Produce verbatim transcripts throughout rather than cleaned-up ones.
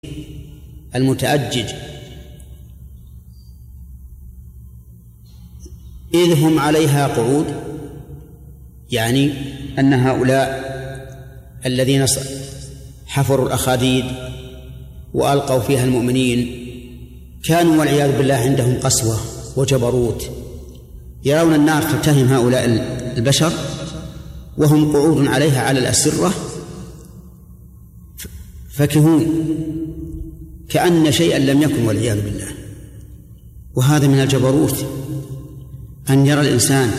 المتأجج، إذ هم عليها قعود، يعني أن هؤلاء الذين حفروا الأخاديد وألقوا فيها المؤمنين كانوا والعياذ بالله عندهم قسوة وجبروت، يرون النار تلتهم هؤلاء البشر وهم قعود عليها على الأسرة فكهون كأن شيئا لم يكن والعياذ بالله. وهذا من الجبروت أن يرى الإنسان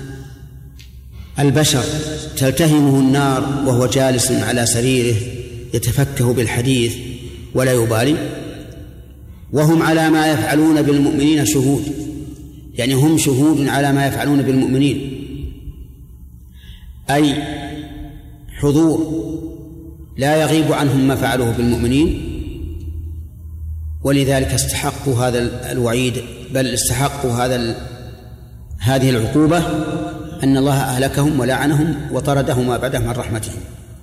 البشر تلتهمه النار وهو جالس على سريره يتفكه بالحديث ولا يبالي، وهم على ما يفعلون بالمؤمنين شهود، يعني هم شهود على ما يفعلون بالمؤمنين، أي حضور لا يغيب عنهم ما فعلوه بالمؤمنين، ولذلك استحقوا هذا الوعيد، بل استحقوا هذا هذه العقوبة أن الله أهلكهم ولعنهم وطردهم وأبعدهم عن رحمتهم.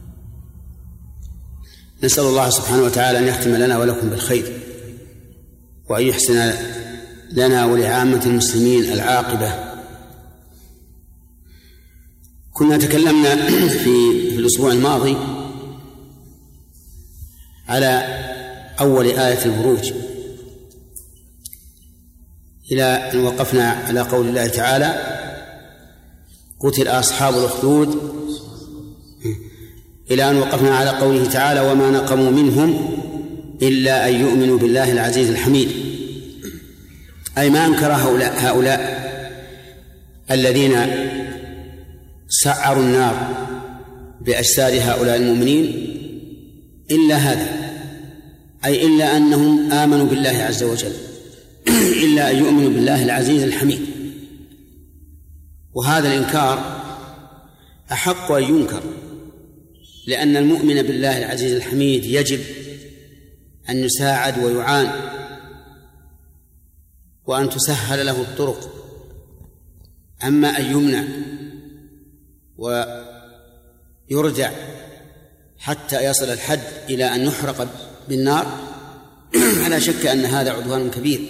نسأل الله سبحانه وتعالى أن يختم لنا ولكم بالخير، وأن يحسن لنا ولعامة المسلمين العاقبة. كنا تكلمنا في, في الأسبوع الماضي على أول آية البروج إلى أن وقفنا على قول الله تعالى قتل أصحاب الأخدود، إلى أن وقفنا على قوله تعالى وما نقموا منهم إلا أن يؤمنوا بالله العزيز الحميد، أي ما أنكر هؤلاء, هؤلاء الذين سعروا النار بأجساد هؤلاء المؤمنين إلا هذا، أي إلا أنهم آمنوا بالله عز وجل، إلا أن يؤمنوا بالله العزيز الحميد. وهذا الإنكار أحق أن ينكر، لأن المؤمن بالله العزيز الحميد يجب أن يساعد ويعان وأن تسهل له الطرق. أما أن يمنع ويرجع حتى يصل الحد إلى أن يحرق بالنار فلا شك أن هذا عدوان كبير،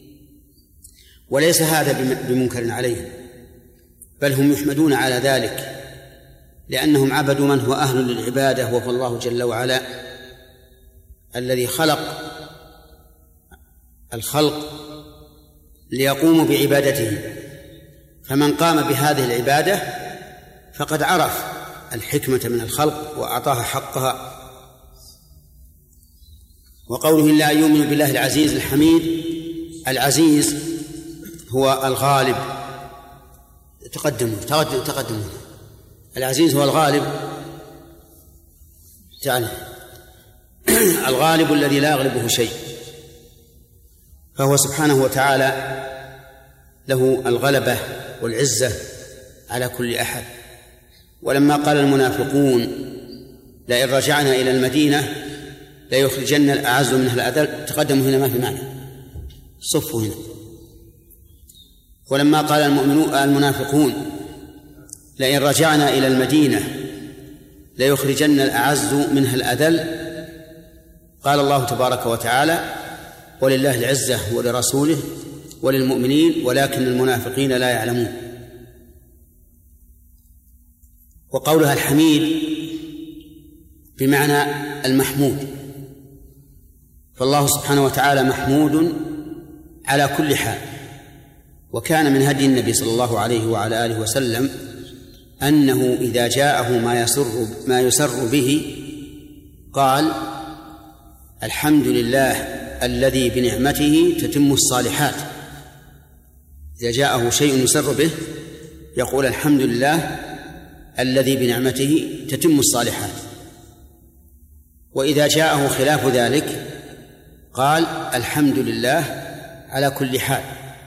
وليس هذا بمنكر عليهم، بل هم يحمدون على ذلك لأنهم عبدوا من هو أهل للعبادة، وهو الله جل وعلا الذي خلق الخلق ليقوموا بعبادته، فمن قام بهذه العبادة فقد عرف الحكمة من الخلق وأعطاها حقها. وقوله لا يؤمن بالله العزيز الحميد، العزيز هو الغالب، تقدموا تقدموا تقدموا العزيز هو الغالب، يعني الغالب الذي لا يغلبه شيء، فهو سبحانه وتعالى له الغلبة والعزة على كل أحد. ولما قال المنافقون لئن رجعنا إلى المدينة ليخرجن الأعز منها الأذل، تقدموا هنا ما في معنى، صفوا هنا. ولما قال المؤمنون المنافقون لئن رجعنا إلى المدينة ليخرجن الأعز منها الأذل، قال الله تبارك وتعالى ولله العزة ولرسوله وللمؤمنين ولكن المنافقين لا يعلمون. وقولها الحميد بمعنى المحمود، فالله سبحانه وتعالى محمود على كل حال. وكان من هدي النبي صلى الله عليه وعلى آله وسلم أنه إذا جاءه ما يسر ما يسر به قال الحمد لله الذي بنعمته تتم الصالحات. إذا جاءه شيء يسر به يقول الحمد لله الذي بنعمته تتم الصالحات. وإذا جاءه خلاف ذلك قال الحمد لله على كل حال.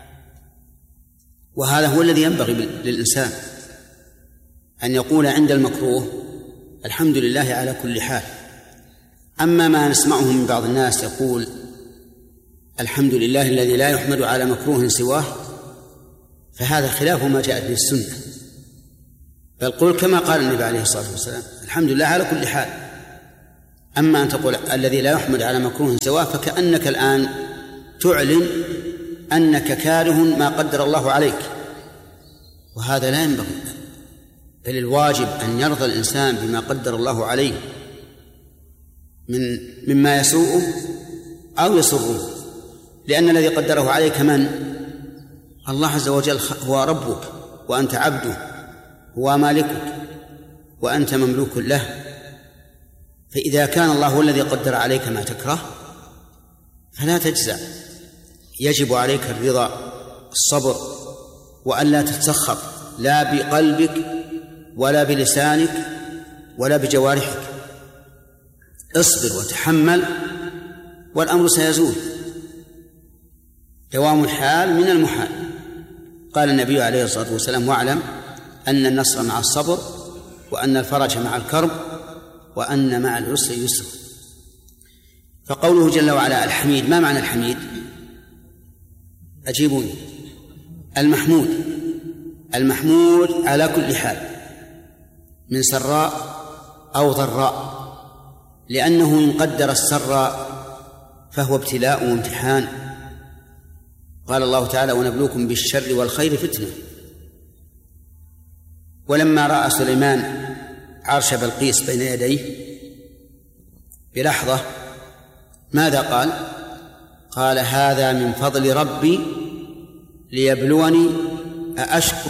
وهذا هو الذي ينبغي للإنسان أن يقول عند المكروه الحمد لله على كل حال. أما ما نسمعه من بعض الناس يقول الحمد لله الذي لا يحمد على مكروه سواه، فهذا خلاف ما جاءت به السنة، بل قل كما قال النبي عليه الصلاة والسلام الحمد لله على كل حال. أما أن تقول الذي لا يحمد على مكروه سواء، فكأنك الآن تعلن أنك كاره ما قدر الله عليك، وهذا لا ينبغي، بل الواجب أن يرضى الإنسان بما قدر الله عليه من مما يسوءه أو يسره، لأن الذي قدره عليك من؟ الله عز وجل، هو ربك وأنت عبده، هو مالكك وأنت مملوك له. فإذا كان الله هو الذي قدر عليك ما تكره فلا تجزع، يجب عليك الرضا، الصبر، وأن لا تتسخط لا بقلبك ولا بلسانك ولا بجوارحك. اصبر وتحمل والأمر سيزول، دوام الحال من المحال. قال النبي عليه الصلاة والسلام: واعلم أن النصر مع الصبر، وأن الفرج مع الكرب، وأن مع العسر يسر. فقوله جل وعلا الحميد، ما معنى الحميد؟ أجيبوني. المحمود، المحمود على كل حال من سراء أو ضراء، لأنه إن قدر السراء فهو ابتلاء وامتحان. قال الله تعالى: ونبلوكم بالشر والخير فتنة. ولما رأى سليمان عرش بلقيس بين يديه بلحظة ماذا قال؟ قال: هذا من فضل ربي ليبلوني أأشكر.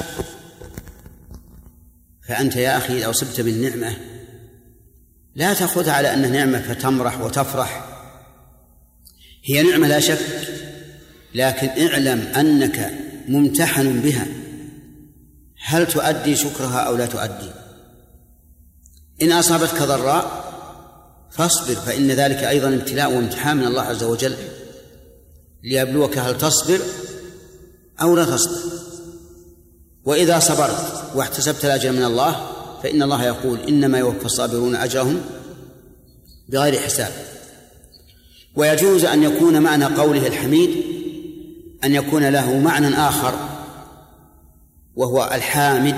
فأنت يا أخي لو أصبت بالنعمة لا تأخذها على أنها نعمة فتمرح وتفرح، هي نعمة لا شك، لكن اعلم أنك ممتحن بها، هل تؤدي شكرها أو لا تؤدي؟ إن أصابتك ضراء فاصبر، فإن ذلك أيضا ابتلاء وامتحان من الله عز وجل ليبلوك هل تصبر أو لا تصبر. وإذا صبرت واحتسبت الأجر من الله فإن الله يقول: إنما يوفى الصابرون أجرهم بغير حساب. ويجوز أن يكون معنى قوله الحميد أن يكون له معنى آخر وهو الحامد،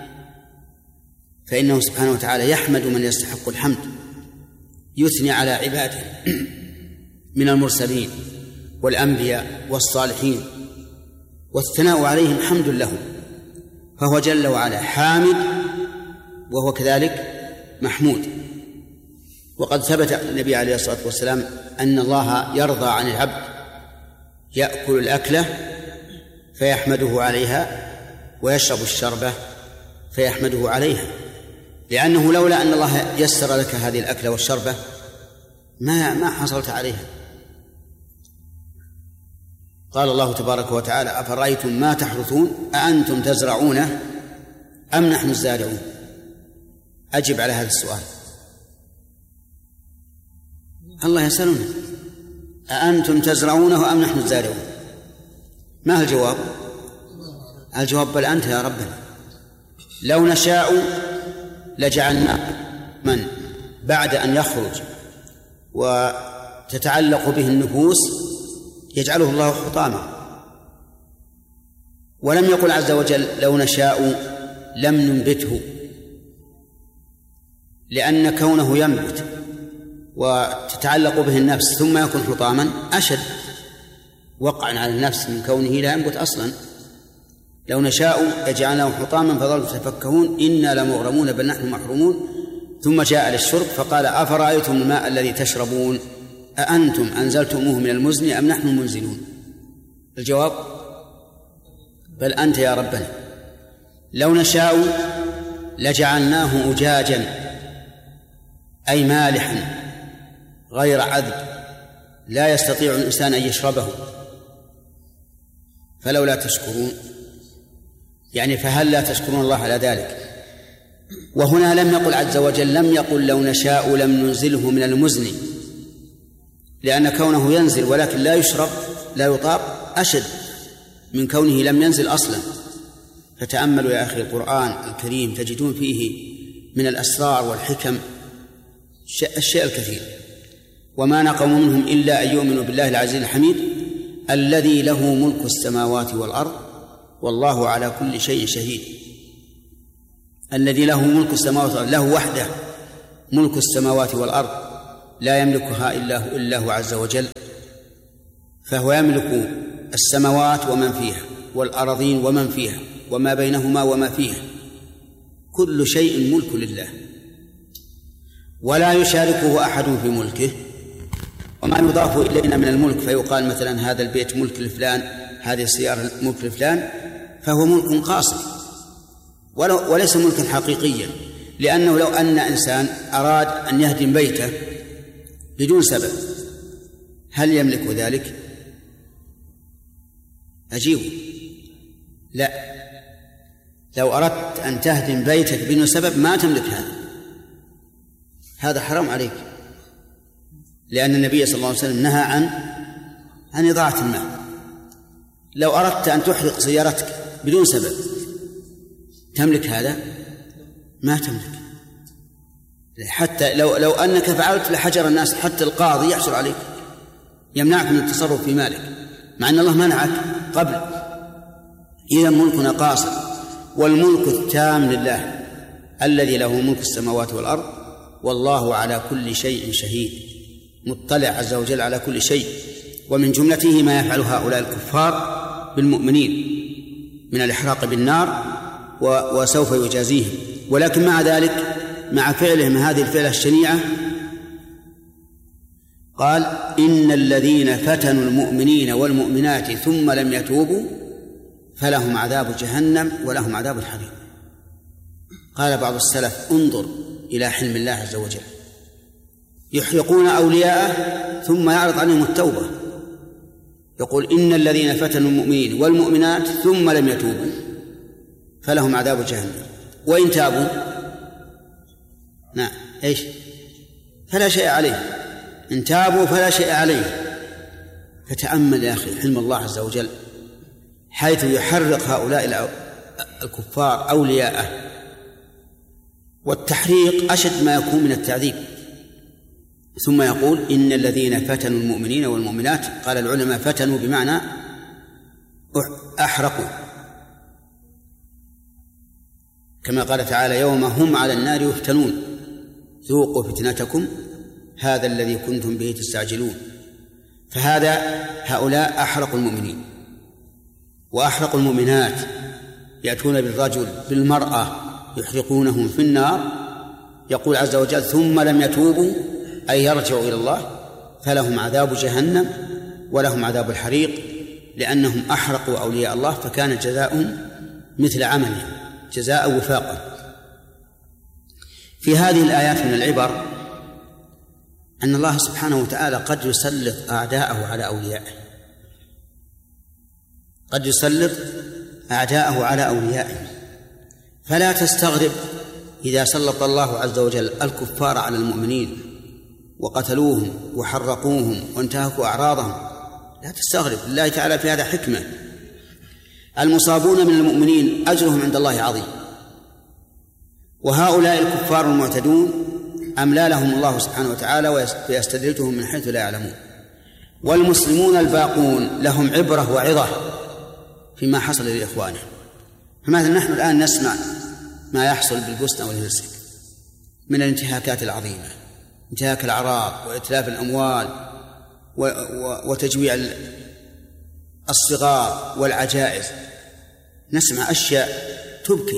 فإنه سبحانه وتعالى يحمد من يستحق الحمد، يثني على عباده من المرسلين والأنبياء والصالحين، والثناء عليهم حمد لهم، فهو جل وعلا حامد وهو كذلك محمود. وقد ثبت النبي عليه الصلاة والسلام أن الله يرضى عن العبد يأكل الأكلة فيحمده عليها ويشرب الشربة فيحمده عليها، لأنه لولا أن الله يسر لك هذه الأكلة والشربة ما ما حصلت عليها. قال الله تبارك وتعالى: أفرأيتم ما تحرثون أأنتم تزرعونه أم نحن الزارعون؟ أجب على هذا السؤال. الله يسألنا: أأنتم تزرعونه أم نحن الزارعون؟ ما هو الجواب؟ الجواب: بل أنت يا ربنا. لو نشاء لجعلنا من بعد أن يخرج وتتعلق به النفوس يجعله الله حطاما. ولم يقل عز وجل: لو نشاء لم ننبته، لأن كونه ينبت وتتعلق به النفس ثم يكون حطاما أشد وقعا على النفس من كونه لا ينبت أصلا. لو نشاء يجعلناه حطاما فظلوا تفكهون إنا لمغرمون بل نحن محرومون. ثم جاء للشرب فقال: أفرأيتم الماء الذي تشربون أأنتم أنزلتموه من المزن أم نحن المنزلون؟ الجواب: بل أنت يا ربنا. لو نشاء لجعلناه أجاجا أي مالحا غير عذب لا يستطيع الإنسان أن يشربه، فلولا تشكرون، يعني فهل لا تشكرون الله على ذلك؟ وهنا لم يقل عز وجل، لم يقل لو نشاء لم ننزله من المزن، لأن كونه ينزل ولكن لا يشرب لا يطاق أشد من كونه لم ينزل أصلا. فتأملوا يا أخي القرآن الكريم تجدون فيه من الأسرار والحكم الشيء الكثير. وما نقموا منهم إلا أن يؤمنوا بالله العزيز الحميد الذي له ملك السماوات والأرض والله على كل شيء شهيد. الذي له ملك السماوات والأرض، له وحده ملك السماوات والأرض، لا يملكها إلا إلا هو عز وجل، فهو يملك السماوات ومن فيها والأراضين ومن فيها وما بينهما وما فيها، كل شيء ملك لله ولا يشاركه أحد في ملكه. وما يضاف إلينا من الملك فيقال مثلا هذا البيت ملك لفلان، هذه السيارة ملك لفلان، فهو ملك قاصر وليس ملكا حقيقيا، لأنه لو أن إنسان أراد أن يهدم بيته بدون سبب هل يملك ذلك؟ أجيب لا، لو أردت أن تهدم بيتك بدون سبب ما تملك هذا، هذا حرام عليك، لأن النبي صلى الله عليه وسلم نهى عن عن إضاعة المال. لو أردت أن تحرق سيارتك بدون سبب تملك هذا؟ ما تملك. حتى لو لو أنك فعلت لحجر الناس، حتى القاضي يحصل عليك يمنعك من التصرف في مالك، مع أن الله منعك قبل. إذا ملكنا قاصر، والملك التام لله الذي له ملك السماوات والأرض، والله على كل شيء شهيد، مطلع عز وجل على كل شيء. ومن جملته ما يفعل هؤلاء الكفار بالمؤمنين من الإحراق بالنار، وسوف يجازيهم. ولكن مع ذلك، مع فعلهم هذه الفعلة الشنيعة، قال إن الذين فتنوا المؤمنين والمؤمنات ثم لم يتوبوا فلهم عذاب جهنم ولهم عذاب الحريق. قال بعض السلف انظر إلى حلم الله عز وجل، يحرقون أولياءه ثم يعرض عليهم التوبة، يقول إن الذين فتنوا المؤمنين والمؤمنات ثم لم يتوبوا فلهم عذاب جهنم، وإن تابوا نعم إيش فلا شيء عليه، إن تابوا فلا شيء عليه. فتأمل يا أخي حلم الله عز وجل، حيث يحرق هؤلاء الكفار أولياءه، والتحريق أشد ما يكون من التعذيب. ثم يقول إن الذين فتنوا المؤمنين والمؤمنات، قال العلماء فتنوا بمعنى أحرقوا، كما قال تعالى يوم هم على النار يفتنون ذوقوا فتنتكم هذا الذي كنتم به تستعجلون. فهذا هؤلاء أحرقوا المؤمنين وأحرقوا المؤمنات، يأتون بالرجل بالمرأة يحرقونهم في النار. يقول عز وجل ثم لم يتوبوا أي يرجعوا إلى الله فلهم عذاب جهنم ولهم عذاب الحريق، لأنهم أحرقوا أولياء الله، فكان جزاؤهم مثل عملهم جزاء وفاقا. في هذه الآيات من العبر أن الله سبحانه وتعالى قد يسلط أعداءه على أوليائه، قد يسلط أعداءه على أوليائه، فلا تستغرب إذا سلط الله عز وجل الكفار على المؤمنين وقتلوهم وحرقوهم وانتهكوا أعراضهم، لا تستغرب، لله تعالى في هذا حكمة. المصابون من المؤمنين أجرهم عند الله عظيم، وهؤلاء الكفار المعتدون أملى لهم الله سبحانه وتعالى ويستدرجهم من حيث لا يعلمون. والمسلمون الباقون لهم عبرة وعظة فيما حصل لإخوانهم. فمثلا نحن الآن نسمع ما يحصل بالبوسنة والهرسك من الانتهاكات العظيمة، انتهاك الأعراض وإتلاف الأموال وتجويع الصغار والعجائز، نسمع أشياء تبكي،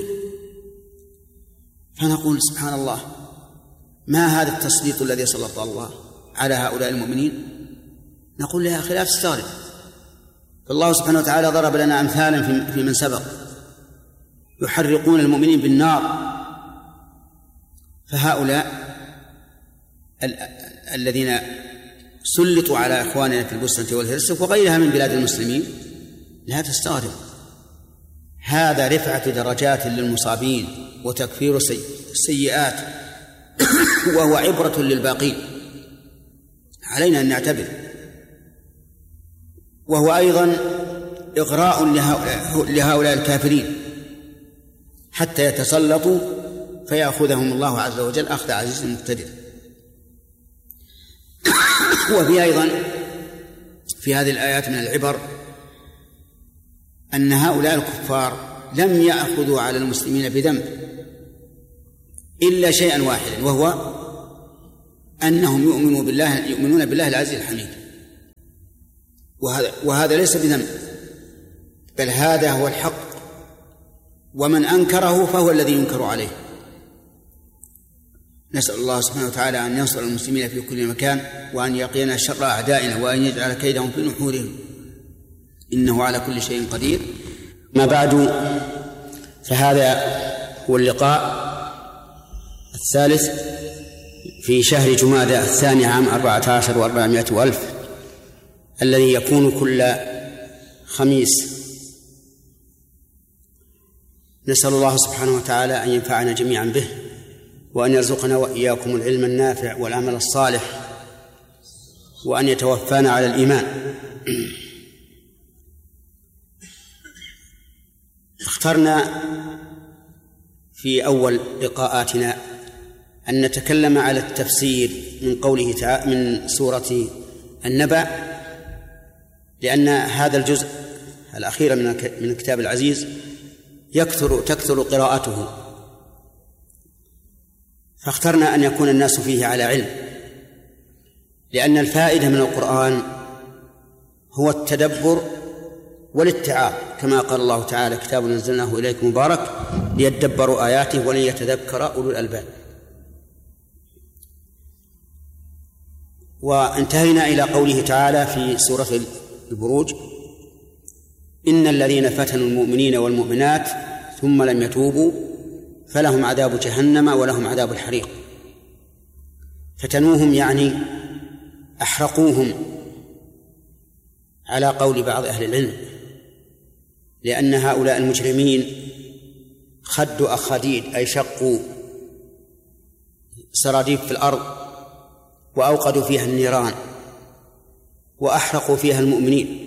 فنقول سبحان الله، ما هذا التسليط الذي سلط الله على هؤلاء المؤمنين؟ نقول يا أخي لا تستغرب، فالله سبحانه وتعالى ضرب لنا أمثالا في من سبق يحرقون المؤمنين بالنار. فهؤلاء ال- الذين سلطوا على إخواننا في البوسنة والهرسك وغيرها من بلاد المسلمين لا تستغرب، هذا رفعة درجات للمصابين وتكفير السيئات وهو عبرة للباقين، علينا أن نعتبر، وهو أيضا إغراء لهؤلاء الكافرين حتى يتسلطوا فيأخذهم الله عز وجل أخذ عزيز مقتدر. وفي أيضا في هذه الآيات من العبر أن هؤلاء الكفار لم يأخذوا على المسلمين بذنب إلا شيئا واحدا، وهو أنهم يؤمنون بالله يؤمنون بالله العزيز الحميد، وهذا وهذا ليس بذنب، بل هذا هو الحق، ومن أنكره فهو الذي ينكر عليه. نسأل الله سبحانه وتعالى أن ينصر المسلمين في كل مكان، وأن يقينا شر أعدائنا، وأن يجعل كيدهم في نحورهم، إنه على كل شيء قدير. ما بعد، فهذا هو اللقاء الثالث في شهر جمادى الثاني عام أربعة عشر وأربعمائة وألف، الذي يكون كل خميس. نسأل الله سبحانه وتعالى أن ينفعنا جميعا به، وأن يرزقنا وإياكم العلم النافع والعمل الصالح، وأن يتوفانا على الإيمان. اخترنا في أول لقاءاتنا أن نتكلم على التفسير من قوله تعالى من سورة النبأ، لأن هذا الجزء الأخير من من الكتاب العزيز يكثر تكثر قراءته، فاخترنا أن يكون الناس فيه على علم، لأن الفائدة من القرآن هو التدبر والاتعاظ، كما قال الله تعالى: كتاب نزلناه إليك مبارك ليدبروا آياته وليتذكر أولو الألباب. وانتهينا إلى قوله تعالى في سورة البروج: إن الذين فتنوا المؤمنين والمؤمنات ثم لم يتوبوا فلهم عذاب جهنم ولهم عذاب الحريق. فتنوهم يعني أحرقوهم على قول بعض أهل العلم، لأن هؤلاء المجرمين خدوا أخاديد، أي شقوا سراديب في الأرض وأوقدوا فيها النيران وأحرقوا فيها المؤمنين،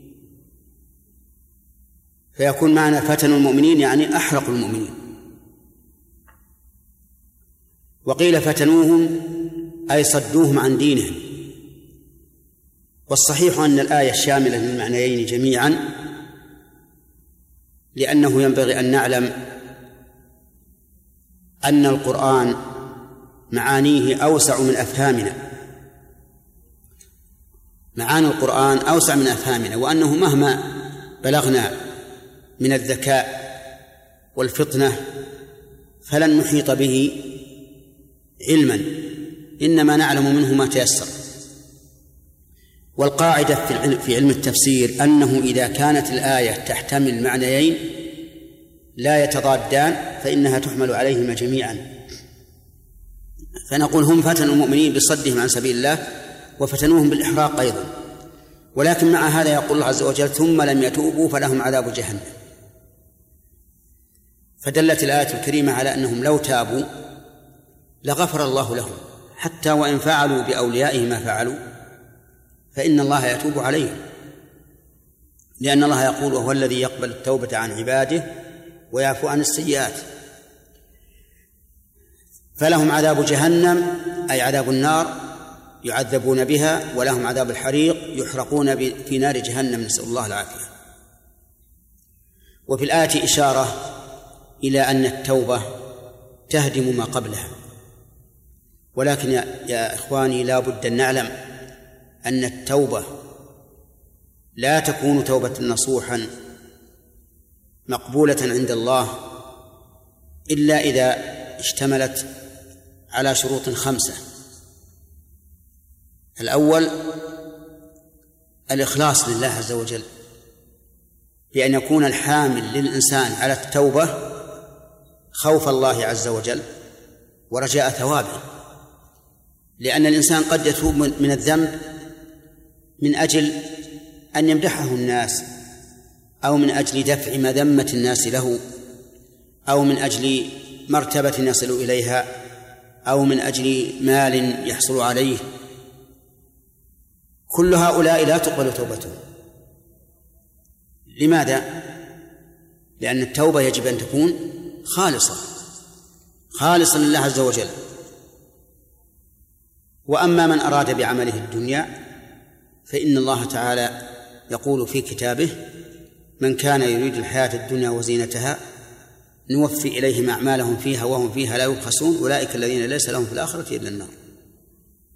فيكون معنى فتنوا المؤمنين يعني أحرقوا المؤمنين. وقيل فتنوهم أي صدوهم عن دينهم، والصحيح أن الآية شاملة للمعنيين جميعا، لأنه ينبغي أن نعلم أن القرآن معانيه أوسع من أفهامنا، معاني القرآن أوسع من أفهامنا، وأنه مهما بلغنا من الذكاء والفطنة فلن نحيط به علما، إنما نعلم منه ما تيسر. والقاعدة في علم التفسير أنه إذا كانت الآية تحتمل معنيين لا يتضادان فإنها تحمل عليهما جميعا. فنقول هم فتنوا المؤمنين بصدهم عن سبيل الله وفتنوهم بالإحراق أيضا، ولكن مع هذا يقول الله عز وجل: ثم لم يتوبوا فلهم عذاب جهنم. فدلت الآية الكريمة على أنهم لو تابوا لغفر الله لهم، حتى وإن فعلوا بأوليائهم ما فعلوا فإن الله يتوب عليهم، لأن الله يقول: وهو الذي يقبل التوبة عن عباده ويعفو عن السيئات. فلهم عذاب جهنم أي عذاب النار يعذبون بها، ولهم عذاب الحريق يحرقون في نار جهنم، نسأل الله العافية. وفي الآية إشارة إلى أن التوبة تهدم ما قبلها، ولكن يا إخواني لا بد أن نعلم أن التوبة لا تكون توبة نصوحا مقبولة عند الله إلا إذا اشتملت على شروط خمسة. الأول الإخلاص لله عز وجل، بأن يكون الحامل للإنسان على التوبة خوف الله عز وجل ورجاء ثوابه، لأن الإنسان قد يتوب من الذنب من أجل أن يمدحه الناس، أو من أجل دفع مذمة الناس له، أو من أجل مرتبة يصل إليها، أو من أجل مال يحصل عليه. كل هؤلاء لا تقبل توبتهم. لماذا؟ لأن التوبة يجب أن تكون خالصة خالصة لله عز وجل. وأما من أراد بعمله الدنيا فإن الله تعالى يقول في كتابه: من كان يريد الحياة الدنيا وزينتها نوفي إليهم أعمالهم فيها وهم فيها لا يبخسون أولئك الذين ليس لهم في الآخرة إلا النار.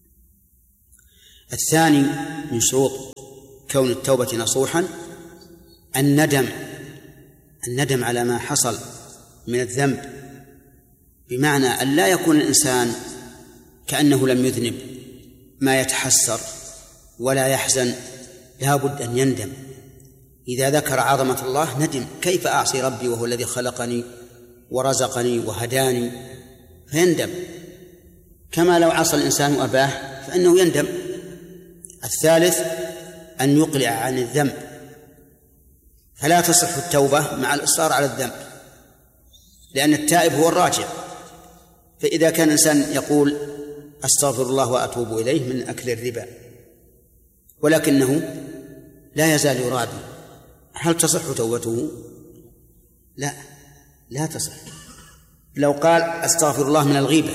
الثاني من شروط كون التوبة نصوحا الندم الندم على ما حصل من الذنب، بمعنى أن لا يكون الإنسان كأنه لم يذنب، ما يتحسر ولا يحزن، لا بد أن يندم. إذا ذكر عظمة الله ندم، كيف أعصي ربي وهو الذي خلقني ورزقني وهداني، فيندم، كما لو عصى الإنسان أباه فإنه يندم. الثالث أن يقلع عن الذنب، فلا تصح التوبة مع الإصرار على الذنب، لأن التائب هو الراجع. فإذا كان الإنسان يقول أستغفر الله وأتوب إليه من أكل الربا ولكنه لا يزال يرابي، هل تصح توبته؟ لا، لا تصح. لو قال أستغفر الله من الغيبة،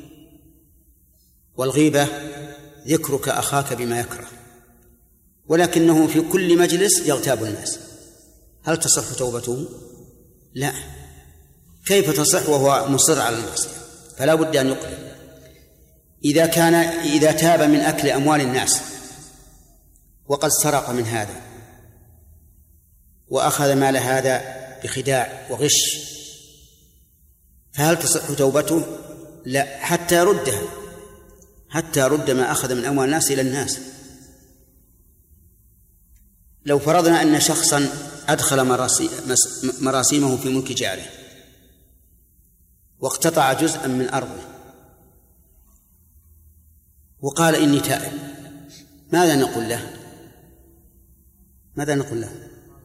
والغيبة ذكرك أخاك بما يكره، ولكنه في كل مجلس يغتاب الناس، هل تصح توبته؟ لا. كيف تصح وهو مصر على المعصية؟ فلا بد أن يقلع. إذا كان إذا تاب من أكل أموال الناس وقد سرق من هذا وأخذ مال هذا بخداع وغش، فهل تصح توبته؟ لا، حتى يردها، حتى يرد ما أخذ من أموال الناس إلى الناس. لو فرضنا أن شخصا أدخل مراسيمه في ملك جاره واقتطع جزءا من أرضه وقال إني تائب، ماذا نقول له؟ ماذا نقول له؟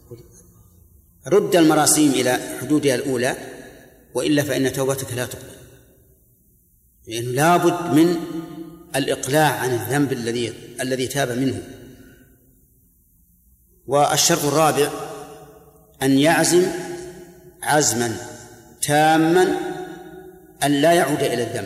رد المراسيم إلى حدودها الأولى، وإلا فإن توبتك لا تقبل، لأنه لا بد من الإقلاع عن الذنب الذي الذي تاب منه. والشرط الرابع أن يعزم عزما تاما أن لا يعود إلى الذنب،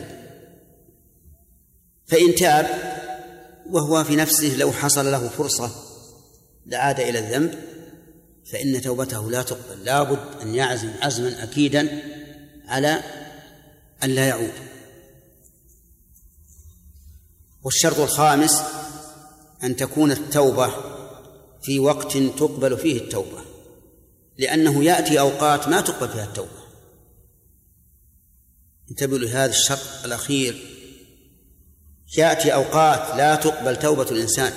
فإن تاب وهو في نفسه لو حصل له فرصة لعاد إلى الذنب فإن توبته لا تقبل، لا بد أن يعزم عزما أكيدا على أن لا يعود. والشرط الخامس أن تكون التوبة في وقت تقبل فيه التوبة، لأنه يأتي أوقات ما تقبل فيها التوبة. انتبهوا لهذا الشرط الأخير، يأتي أوقات لا تقبل توبة الإنسان،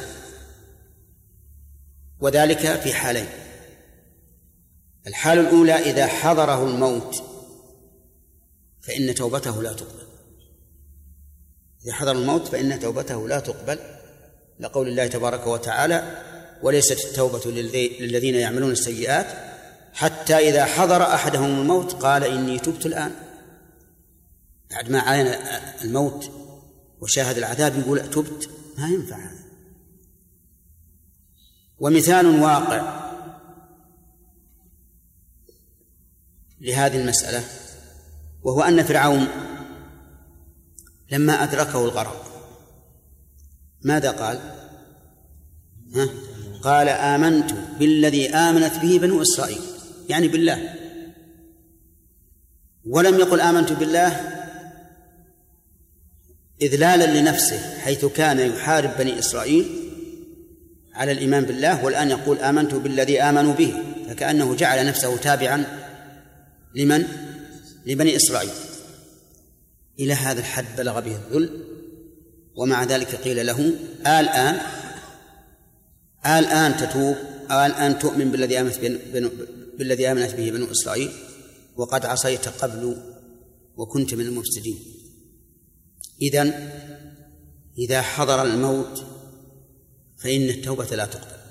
وذلك في حالين. الحالة الأولى إذا حضره الموت فإن توبته لا تقبل، إذا حضر الموت فإن توبته لا تقبل، لقول الله تبارك وتعالى: وليست التوبة للذين يعملون السيئات حتى إذا حضر أحدهم الموت قال إني تبت الآن. بعد ما عاين الموت وشاهد العذاب يقول تبت، ما ينفع هذا. ومثال واقع لهذه المسألة وهو أن فرعون لما أدركه الغرق ماذا قال؟ ها؟ قال آمنت بالذي آمنت به بنو إسرائيل، يعني بالله، ولم يقل آمنت بالله إذلالا لنفسه، حيث كان يحارب بني إسرائيل على الإيمان بالله، والآن يقول آمنت بالذي آمنوا به، فكأنه جعل نفسه تابعا لمن؟ لبني إسرائيل. إلى هذا الحد بلغ به الذل، ومع ذلك قيل له الآن الآن تتوب، الآن تؤمن بالذي آمنت بالذي آمنت به بنو إسرائيل وقد عصيت قبل وكنت من المفسدين. إذن إذا حضر الموت فإن التوبة لا تقبل.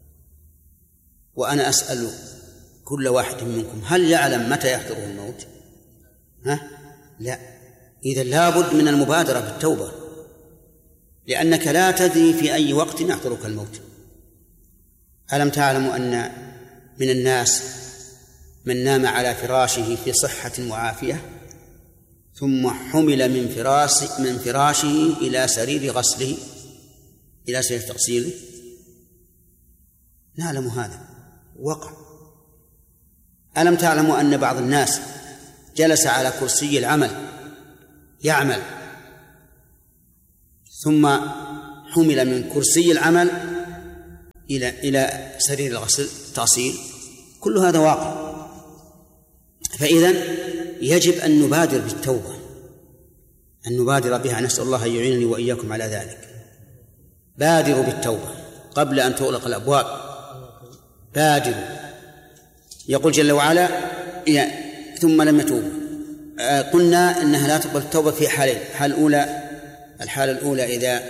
وأنا أسأل كل واحد منكم هل يعلم متى يحضره الموت؟ ها؟ لا. إذا لابد من المبادرة بالتوبة، لأنك لا تدري في أي وقت يحضرك الموت. ألم تعلموا أن من الناس من نام على فراشه في صحة وعافية ثم حمل من فراش من فراشه إلى سرير غسله، إلى سرير تغسيله؟ نعلم هذا وقع. ألم تعلموا أن بعض الناس جلس على كرسي العمل يعمل ثم حمل من كرسي العمل إلى إلى سرير الغسل تأصيل، كل هذا واقع. فإذن يجب أن نبادر بالتوبة، أن نبادر بها. نسأل الله أن يعينني وإياكم على ذلك. بادروا بالتوبة قبل أن تغلق الأبواب، بادروا. يقول جل وعلا ثم لم يتوبوا. قلنا إنها لا تقبل التوبة في حالين. الحالة الأولى الحالة الأولى إذا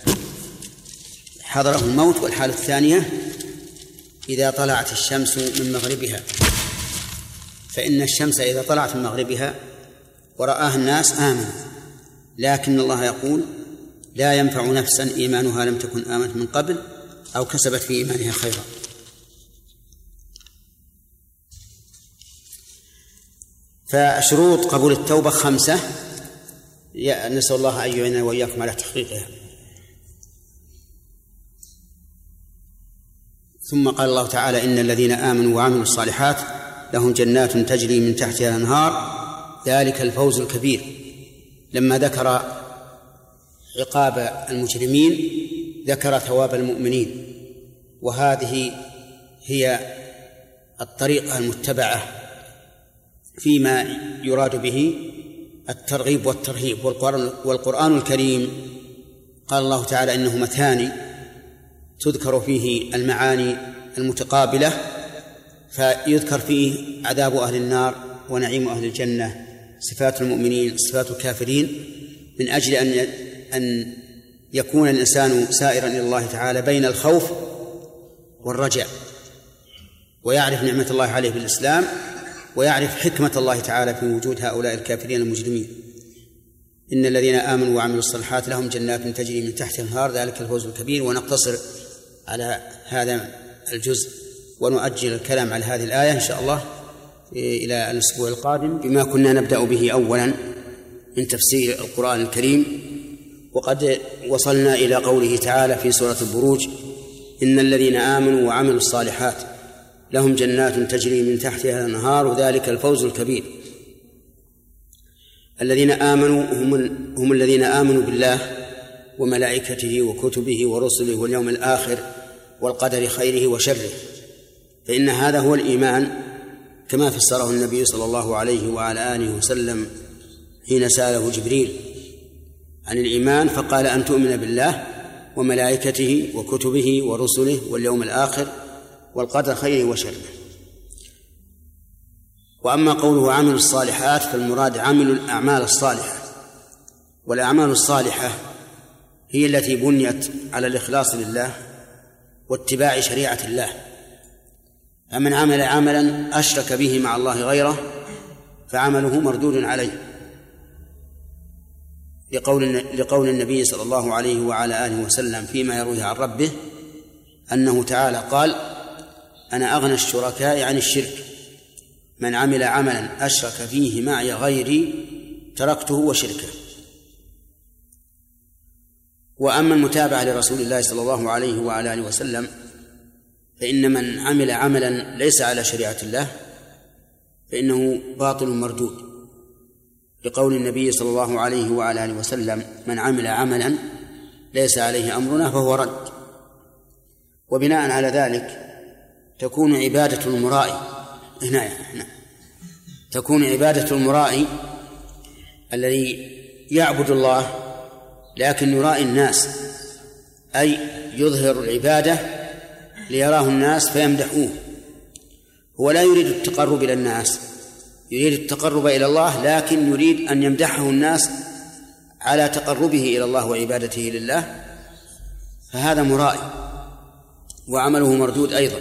حضره الموت، والحالة الثانية إذا طلعت الشمس من مغربها. فإن الشمس إذا طلعت من مغربها ورآها الناس آمنوا، لكن الله يقول لا ينفع نفسا إيمانها لم تكن آمنت من قبل أو كسبت في إيمانها خيرا. فشروط قبول التوبة خمسة، نسأل الله أن يعيننا وإياكم على تحقيقها. ثم قال الله تعالى إن الذين آمنوا وعملوا الصالحات لهم جنات تجري من تحتها الأنهار ذلك الفوز الكبير. لما ذكر عقاب المجرمين ذكر ثواب المؤمنين، وهذه هي الطريقة المتبعة فيما يراد به الترغيب والترهيب. والقرآن الكريم قال الله تعالى إنه مثاني تذكر فيه المعاني المتقابلة، فيذكر فيه عذاب أهل النار ونعيم أهل الجنة، صفات المؤمنين، صفات الكافرين، من أجل أن أن يكون الإنسان سائرا إلى الله تعالى بين الخوف والرجاء، ويعرف نعمة الله عليه بالإسلام، ويعرف حكمة الله تعالى في وجود هؤلاء الكافرين المجرمين. إن الذين آمنوا وعملوا الصالحات لهم جنات تجري من تحتها الأنهار ذلك الفوز الكبير. ونقتصر على هذا الجزء ونؤجل الكلام على هذه الآية إن شاء الله إلى الأسبوع القادم بما كنا نبدأ به أولا من تفسير القرآن الكريم. وقد وصلنا إلى قوله تعالى في سورة البروج إن الذين آمنوا وعملوا الصالحات لهم جنات تجري من تحتها الأنهار ذلك الفوز الكبير. الذين آمنوا هم, هم الذين آمنوا بالله وملائكته وكتبه ورسله واليوم الآخر والقدر خيره وشره، فإن هذا هو الإيمان كما فسره النبي صلى الله عليه وعلى آله وسلم حين سأله جبريل عن الإيمان فقال أن تؤمن بالله وملائكته وكتبه ورسله واليوم الآخر والقدر خيره وشره. وأما قوله عملوا الصالحات فالمراد عملوا الأعمال الصالحة، والأعمال الصالحة هي التي بنيت على الإخلاص لله واتباع شريعة الله. فمن عمل عملا أشرك به مع الله غيره فعمله مردود عليه، لقول, لقول النبي صلى الله عليه وعلى آله وسلم فيما يرويه عن ربه أنه تعالى قال أنا أغنى الشركاء عن الشرك، من عمل عملا أشرك فيه معي غيري تركته وشركه. وأما المتابعة لرسول الله صلى الله عليه وعلى آله وسلم فإن من عمل عملا ليس على شريعة الله فإنه باطل مردود، لقول النبي صلى الله عليه وعلى آله وسلم من عمل عملا ليس عليه أمرنا فهو رد. وبناء على ذلك تكون عبادة المرائي هنا هنا تكون عبادة المرائي الذي يعبد الله لكن يرائي الناس، أي يظهر العبادة ليراه الناس فيمدحوه. هو لا يريد التقرب إلى الناس، يريد التقرب إلى الله، لكن يريد أن يمدحه الناس على تقربه إلى الله وعبادته لله، فهذا مرائي وعمله مردود أيضا.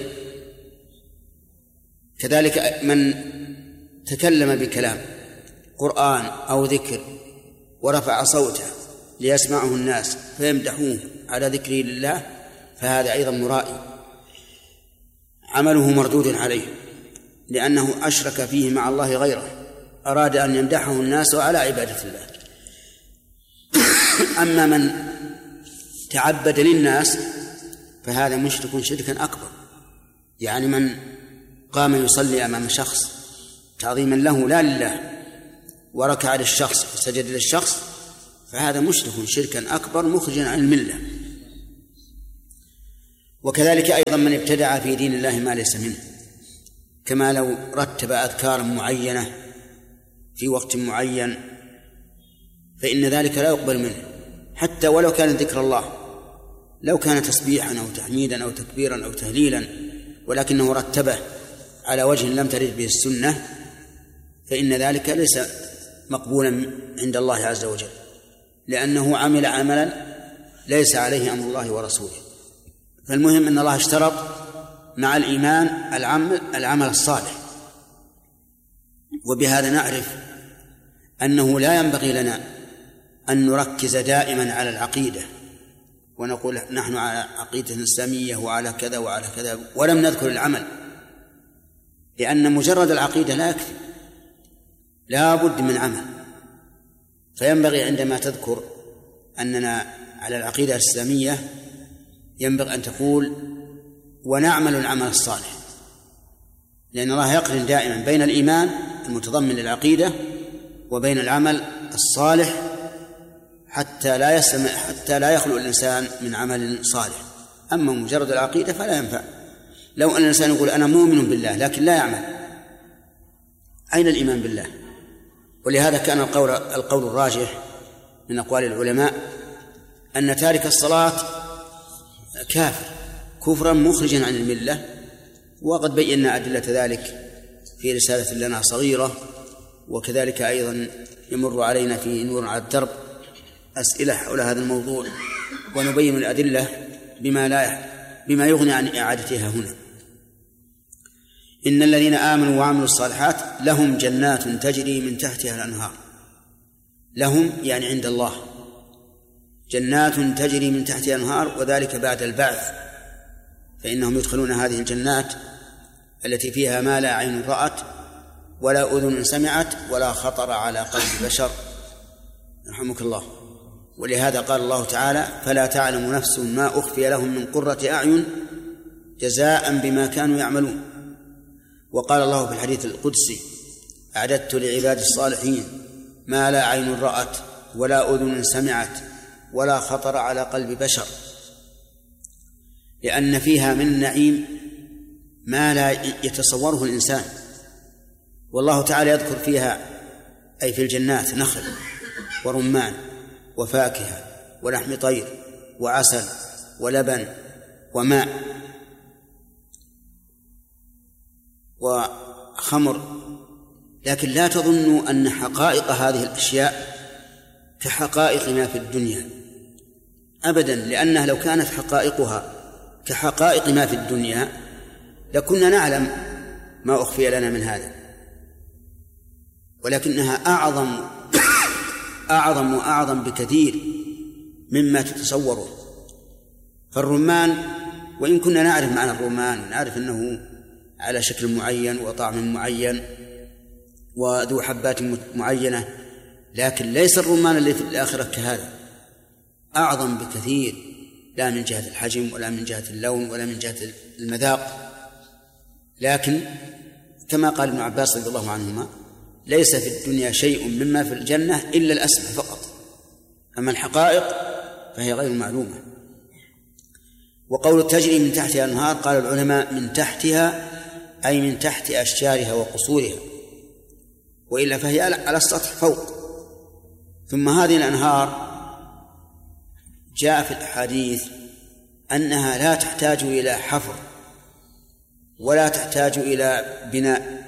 كذلك من تكلم بكلام قرآن أو ذكر ورفع صوته ليسمعه الناس فيمدحوه على ذكره لله فهذا أيضا مرائي، عمله مردود عليه لأنه أشرك فيه مع الله غيره، أراد أن يمدحه الناس على عبادة الله. أما من تعبد للناس فهذا مشرك شركا أكبر، يعني من قام يصلي أمام شخص تعظيما له لا لله وركع للشخص وسجد للشخص فهذا مشرك شركا أكبر مخرجا عن الملة. وكذلك أيضا من ابتدع في دين الله ما ليس منه، كما لو رتب أذكارا معينة في وقت معين فإن ذلك لا يقبل منه، حتى ولو كان ذكر الله، لو كان تسبيحا أو تحميدا أو تكبيرا أو تهليلا، ولكنه رتبه على وجه لم ترد به السنة، فإن ذلك ليس مقبولا عند الله عز وجل، لأنه عمل عملا ليس عليه أمر الله ورسوله. فالمهم أن الله اشترط مع الإيمان العمل, العمل الصالح. وبهذا نعرف أنه لا ينبغي لنا أن نركز دائما على العقيدة ونقول نحن على عقيدة إسلامية وعلى كذا وعلى كذا ولم نذكر العمل، لأن مجرد العقيدة لا يكفي، لا بد من عمل. فينبغي عندما تذكر أننا على العقيدة الإسلامية ينبغي أن تقول ونعمل العمل الصالح، لأن الله يقرن دائما بين الإيمان المتضمن للعقيدة وبين العمل الصالح حتى لا يسلم حتى لا يخلو الإنسان من عمل صالح. أما مجرد العقيدة فلا ينفع. لو أن الإنسان يقول أنا مؤمن بالله لكن لا يعمل، أين الإيمان بالله؟ ولهذا كان القول, القول الراجح من أقوال العلماء أن تارك الصلاة كافر كفرا مخرجا عن الملة، وقد بينا أدلة ذلك في رسالة لنا صغيرة، وكذلك أيضا يمر علينا في نور على الدرب أسئلة حول هذا الموضوع، ونبين الأدلة بما, لا بما يغني عن إعادتها هنا. إن الذين آمنوا وعملوا الصالحات لهم جنات تجري من تحتها الأنهار. لهم يعني عند الله جنات تجري من تحتها الأنهار، وذلك بعد البعث، فإنهم يدخلون هذه الجنات التي فيها ما لا عين رأت ولا أذن سمعت ولا خطر على قلب بشر. يرحمك الله. ولهذا قال الله تعالى فلا تعلم نفس ما أخفي لهم من قرة أعين جزاء بما كانوا يعملون. وقال الله في الحديث القدسي أعددت لعباد الصالحين ما لا عين رأت ولا أذن سمعت ولا خطر على قلب بشر، لأن فيها من النعيم ما لا يتصوره الإنسان. والله تعالى يذكر فيها أي في الجنات نخل ورمان وفاكهة ولحم طير وعسل ولبن وماء وخمر، لكن لا تظنوا أن حقائق هذه الأشياء كحقائق ما في الدنيا أبدا، لأنها لو كانت حقائقها كحقائق ما في الدنيا لكنا نعلم ما أخفي لنا من هذا، ولكنها أعظم أعظم وأعظم بكثير مما تتصوره. فالرمان وإن كنا نعرف معنى الرمان ونعرف أنه على شكل معين وطعم معين وذو حبات معينة، لكن ليس الرمان اللي في الآخرة كهذا، أعظم بكثير، لا من جهة الحجم ولا من جهة اللون ولا من جهة المذاق. لكن كما قال ابن عباس رضي الله عنهما ليس في الدنيا شيء مما في الجنة إلا الأسماء فقط، أما الحقائق فهي غير معلومة. وقول تجري من تحتها الأنهار قال العلماء من تحتها أي من تحت أشجارها وقصورها، وإلا فهي على السطح فوق. ثم هذه الأنهار جاء في الأحاديث أنها لا تحتاج إلى حفر ولا تحتاج إلى بناء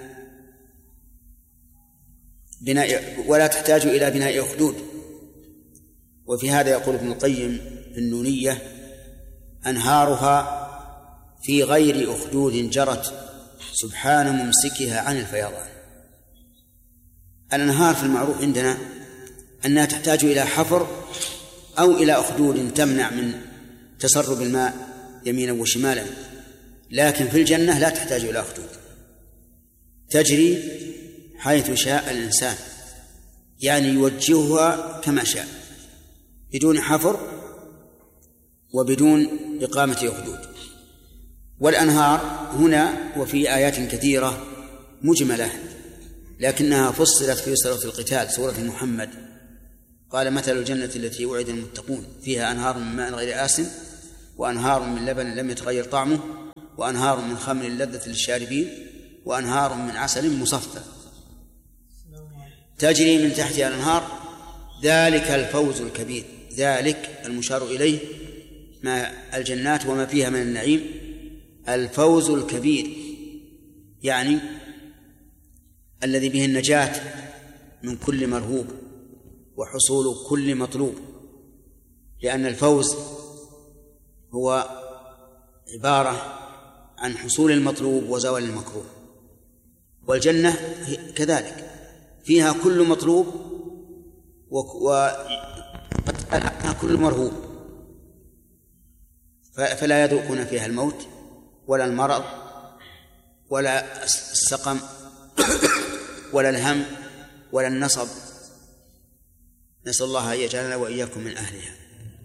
بناء ولا تحتاج إلى بناء أخدود. وفي هذا يقول ابن القيم في النونية أنهارها في غير أخدود جرت سبحان ممسكها عن الفيضان. الأنهار في المعروف عندنا أنها تحتاج إلى حفر أو إلى أخدود تمنع من تسرب الماء يمينا وشمالا، لكن في الجنة لا تحتاج إلى أخدود، تجري حيث شاء الإنسان، يعني يوجهها كما شاء بدون حفر وبدون إقامة أخدود. والأنهار هنا وفي آيات كثيرة مجملة لكنها فصلت في سورة القتال سورة محمد. قال مثل الجنة التي وعد المتقون فيها أنهار من ماء غير آسن وأنهار من لبن لم يتغير طعمه وأنهار من خمر لذة للشاربين وأنهار من عسل مصفى تجري من تحتها الأنهار ذلك الفوز الكبير. ذلك المشار إليه ما الجنات وما فيها من النعيم الفوز الكبير، يعني الذي به النجاة من كل مرهوب وحصول كل مطلوب، لأن الفوز هو عبارة عن حصول المطلوب وزوال المكروه، والجنة كذلك فيها كل مطلوب وكل مرهوب، فلا يذوقون فيها الموت ولا المرض ولا السقم ولا الهم ولا النصب، نسأل الله أن يجعلنا وإياكم من أهلها.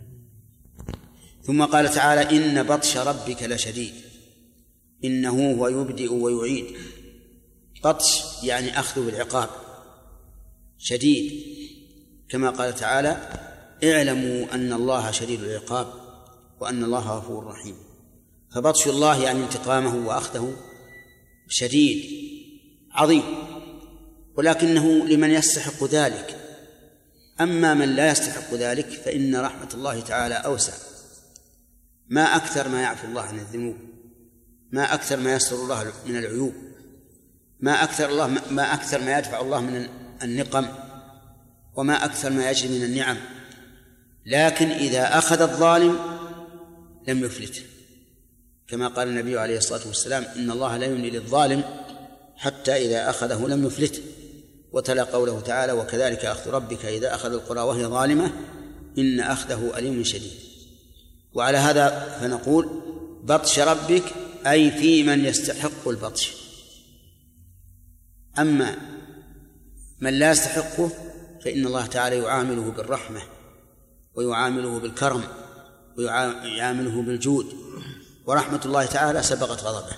ثم قال تعالى إن بطش ربك لشديد إنه هو يبدئ ويعيد. بطش يعني أخذ بالعقاب شديد، كما قال تعالى اعلموا أن الله شديد العقاب وأن الله غفور رحيم. فبطش الله يعني انتقامه وأخذه شديد عظيم، ولكنه لمن يستحق ذلك. أما من لا يستحق ذلك فإن رحمة الله تعالى أوسع. ما أكثر ما يعفو الله عن الذنوب، ما أكثر ما يستر الله من العيوب، ما أكثر الله ما أكثر ما يدفع الله من النقم، وما أكثر ما يجري من النعم. لكن إذا أخذ الظالم لم يفلته، كما قال النبي عليه الصلاة والسلام إن الله لا يملي للظالم حتى إذا أخذه لم يفلته. وتلا قوله تعالى وكذلك أخذ ربك إذا أخذ القرى وهي ظالمة إن أخذه أليم شديد. وعلى هذا فنقول بطش ربك أي في من يستحق البطش. أما من لا يستحقه فإن الله تعالى يعامله بالرحمة ويعامله بالكرم ويعامله بالجود، ورحمة الله تعالى سبقت غضبه.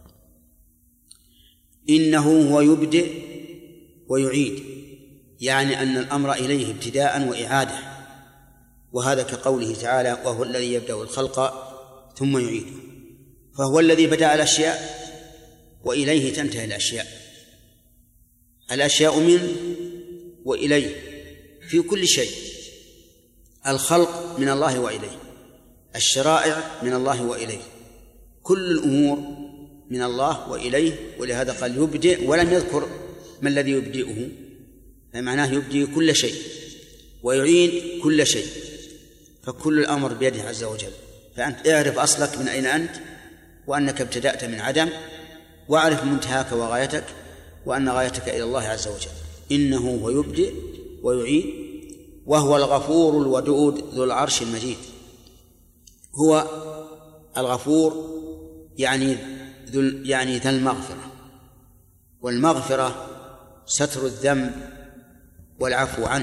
إنه هو يبدئ ويعيد، يعني أن الأمر إليه ابتداء وإعادة، وهذا كقوله تعالى وهو الذي يبدأ الخلق ثم يعيده. فهو الذي بدأ الأشياء وإليه تنتهي الأشياء. الأشياء منه وإليه في كل شيء. الخلق من الله وإليه، الشرائع من الله وإليه، كل الأمور من الله وإليه. ولهذا قال يبدئ ولم يذكر ما الذي يبدئه، معناه يبدئ كل شيء ويعيد كل شيء، فكل الأمر بيده عز وجل. فأنت اعرف أصلك من أين أنت، وأنك ابتدأت من عدم، واعرف منتهاك وغايتك، وأن غايتك إلى الله عز وجل. إنه هو يبدئ ويعيد وهو الغفور الودود ذو العرش المجيد. هو الغفور يعني ذو يعني ذا المغفرة، والمغفرة ستر الذنب والعفو عنه.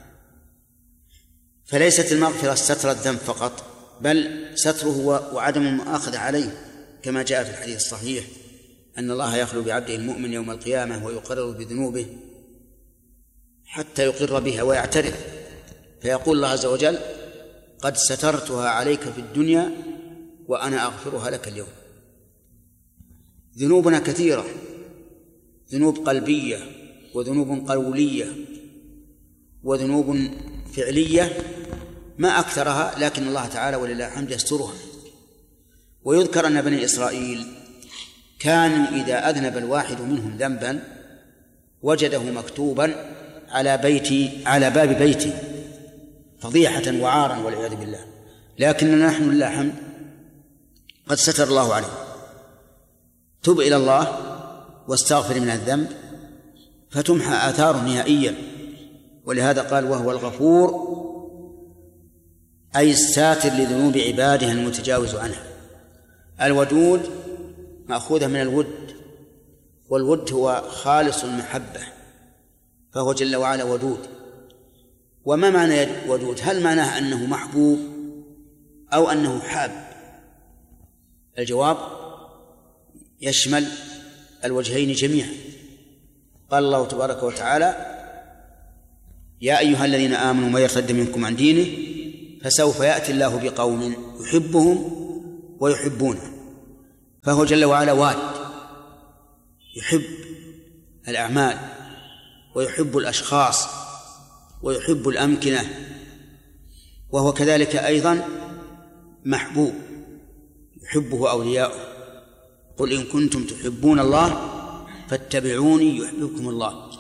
فليست المغفرة ستر الذنب فقط، بل ستره وعدم المؤاخذة عليه، كما جاء في الحديث الصحيح أن الله يخلو بعبده المؤمن يوم القيامة ويقرر بذنوبه حتى يقر بها ويعترف، فيقول الله عز وجل قد سترتها عليك في الدنيا وأنا أغفرها لك اليوم. ذنوبنا كثيرة، ذنوب قلبية وذنوب قولية وذنوب فعلية ما أكثرها، لكن الله تعالى ولله الحمد يسترها. ويذكر أن بني إسرائيل كانوا إذا أذنب الواحد منهم ذنبا وجده مكتوبا على بيتي على باب بيتي فضيحة وعارا والعياذ بالله، لكننا نحن لله الحمد قد ستر الله عليه. تب إلى الله واستغفر من الذنب فتمحى آثاره نهائيا. ولهذا قال وهو الغفور أي الساتر لذنوب عباده المتجاوز عنها. الودود مأخوذة من الود، والود هو خالص المحبة، فهو جل وعلا ودود. وما معنى ودود؟ هل معناه أنه محبوب أو أنه حاب؟ الجواب يشمل الوجهين جميعا. قال الله تبارك وتعالى يا أيها الذين آمنوا من يرتد منكم عن دينه فسوف يأتي الله بقوم يحبهم ويحبونه، فهو جل وعلا واد يحب الأعمال ويحب الأشخاص ويحب الأمكنة، وهو كذلك أيضا محبوب يحبه أولياؤه. قل إن كنتم تحبون الله فاتبعوني يحببكم الله.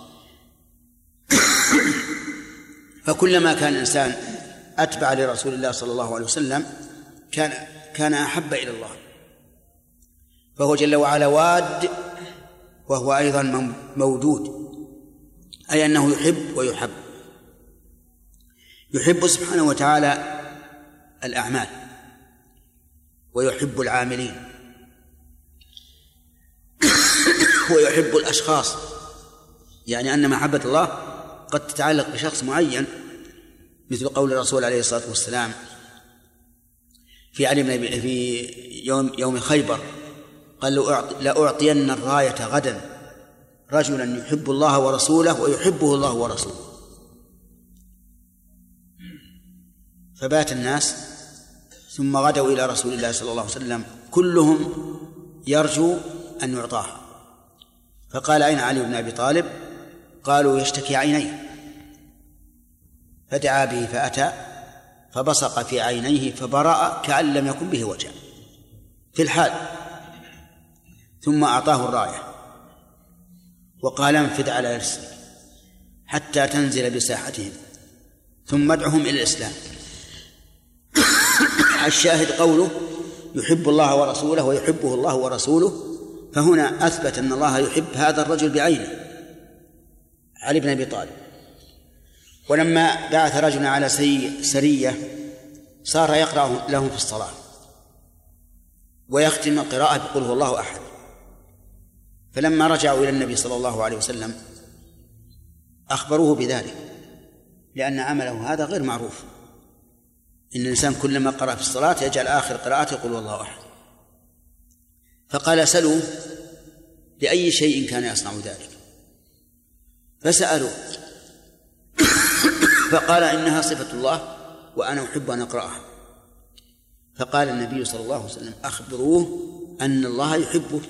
فكلما كان الإنسان أتبع لرسول الله صلى الله عليه وسلم كان كان أحب إلى الله. فهو جل وعلا واد وهو أيضا مودود، أي أنه يحب ويحب. يحب سبحانه وتعالى الأعمال ويحب العاملين ويحب الأشخاص، يعني أن محبة الله قد تتعلق بشخص معين، مثل قول الرسول عليه الصلاة والسلام في علي بن في يوم يوم خيبر قال لأعطين الراية غدا رجلا يحب الله ورسوله ويحبه الله ورسوله. فبات الناس ثم غدوا إلى رسول الله صلى الله عليه وسلم كلهم يرجو أن يعطاها، فقال أين علي بن أبي طالب؟ قالوا يشتكي عينيه، فدعا به فأتى فبصق في عينيه فبرأ كأن لم يكن به وجع في الحال، ثم أعطاه الراية وقال انفذ على رسلك حتى تنزل بساحتهم ثم ادعهم إلى الإسلام. الشاهد قوله يحب الله ورسوله ويحبه الله ورسوله، فهنا أثبت أن الله يحب هذا الرجل بعينه علي بن أبي طالب. ولما بعث رجلا على سرية صار يقرأ لهم في الصلاة ويختم القراءة بقول هو الله أحد، فلما رجعوا إلى النبي صلى الله عليه وسلم أخبروه بذلك، لأن عمله هذا غير معروف. إن الإنسان كلما قرأ في الصلاة يجعل آخر قراءته يقول والله أحد. فقال سلوا بأي شيء كان يصنع ذلك، فسألوا فقال إنها صفة الله وأنا أحب أن أقرأها. فقال النبي صلى الله عليه وسلم أخبروه أن الله يحبه.